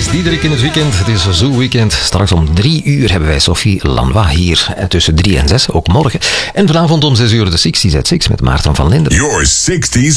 Diederik in het weekend. Het is Zoo Weekend. Straks om 3 uur hebben wij Sophie Lanois hier. Tussen 3 en 6, ook morgen. En vanavond om 6 uur de 60s at 6 met Maarten van Linden. Your 60s